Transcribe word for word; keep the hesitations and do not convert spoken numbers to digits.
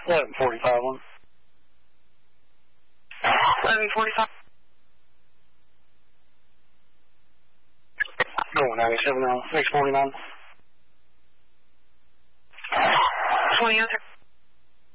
eleven forty-five one. eleven forty-five. Going ninety-seven now, six forty-nine. twenty answer.